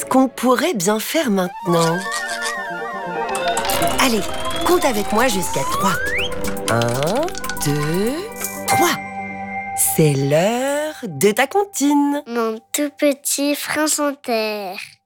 qu'on pourrait bien faire maintenant? Allez, compte avec moi jusqu'à 3. 1, 2, 3. C'est l'heure de ta comptine. Mon tout petit prince en terre.